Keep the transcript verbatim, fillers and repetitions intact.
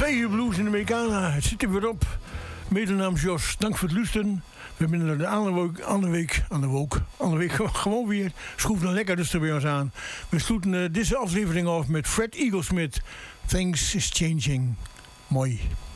Twee uur blues in de Americana. Het zit er weer op. Mede namens Jos, dank voor het luisteren. We hebben er de andere week, andere week, andere week, andere week gewoon weer. Schroef dan lekker dus er bij ons aan. We sluiten uh, deze aflevering af met Fred Eaglesmith. Things is changing. Mooi.